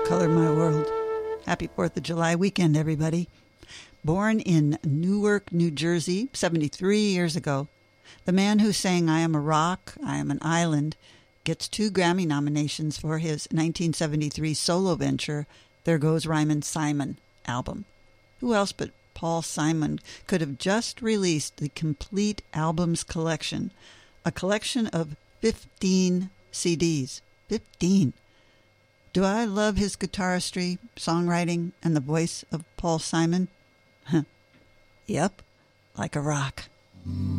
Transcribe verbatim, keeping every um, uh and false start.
colored my world. Happy fourth of July weekend, everybody. Born in Newark, New Jersey, seventy-three years ago, the man who sang I Am a Rock, I Am an Island gets two Grammy nominations for his nineteen seventy-three solo venture, There Goes Rhymin' Simon album. Who else but Paul Simon could have just released the complete albums collection, a collection of fifteen C Ds. fifteen. Do I love his guitaristry, songwriting, and the voice of Paul Simon? Yep, like a rock.